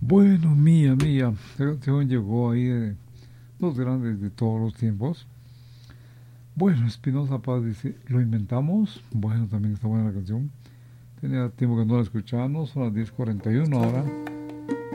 Bueno, mía, esta canción llegó ahí de los grandes de todos los tiempos. Bueno, Espinosa Paz dice, ¿lo inventamos? Bueno, también está buena la canción. Tenía tiempo que no la escuchábamos, son las 10:41 ahora.